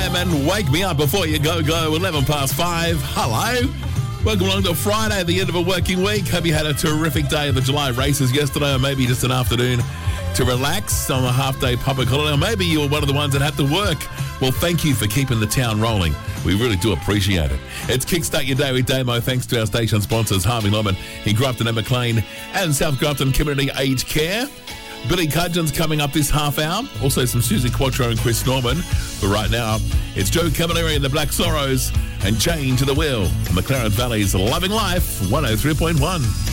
and Wake Me Up Before You Go, 11 past 5. Hello. Welcome along to Friday, the end of a working week. Hope you had a terrific day of the July races yesterday, or maybe just an afternoon to relax on a half-day public holiday, or maybe you were one of the ones that had to work. Well, thank you for keeping the town rolling. We really do appreciate it. It's Kickstart Your Day with Damo, thanks to our station sponsors, Harvey Norman in Grafton and McLean, and South Grafton Community Aged Care. Billy Cudgeon's coming up this half hour. Also some Susie Quattro and Chris Norman. But right now, it's Joe Cavalieri and the Black Sorrows and Chain to the Wheel. McLaren Valley's Loving Life, 103.1.